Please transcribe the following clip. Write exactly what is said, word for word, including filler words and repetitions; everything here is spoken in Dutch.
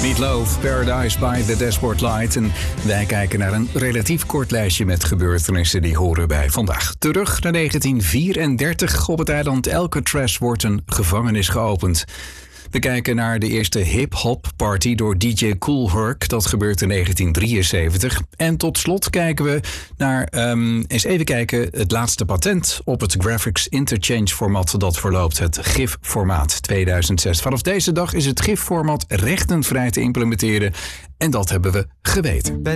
Meatloaf, Paradise by the Dashboard Light. En wij kijken naar een relatief kort lijstje met gebeurtenissen die horen bij vandaag. Terug naar negentien vierendertig. Op het eiland Alcatraz wordt een gevangenis geopend. We kijken naar de eerste hip-hop party door D J Kool Herc. Dat gebeurt in negentien drieënzeventig. En tot slot kijken we naar, um, eens even kijken, het laatste patent op het Graphics Interchange format. Dat verloopt, het GIF-formaat tweeduizend zes. Vanaf deze dag is het GIF-format rechtenvrij te implementeren. En dat hebben we geweten.